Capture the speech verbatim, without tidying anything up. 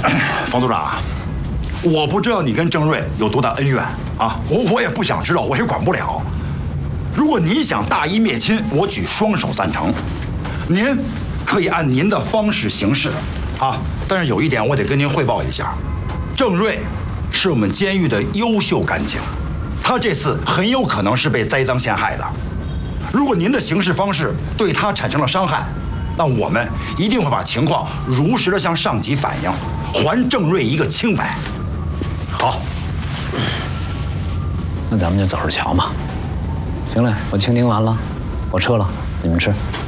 冯组长，我不知道你跟郑瑞有多大恩怨啊，我我也不想知道，我也管不了。如果你想大义灭亲，我举双手赞成。您可以按您的方式行事，啊，但是有一点我得跟您汇报一下，郑瑞是我们监狱的优秀干警，他这次很有可能是被栽赃陷害的。如果您的行事方式对他产生了伤害，那我们一定会把情况如实的向上级反映，还郑瑞一个清白。 好，那咱们就走着瞧嘛。行嘞，我倾听完了，我撤了，你们吃。